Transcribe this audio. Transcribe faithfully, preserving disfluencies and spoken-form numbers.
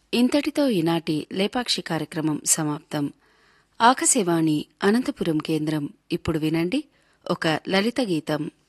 ఇంతటితో ఈనాటి లేపాక్షి కార్యక్రమం సమాప్తం. ఆకాశవాణి అనంతపురం కేంద్రం. ఇప్పుడు వినండి ఒక లలిత గీతం.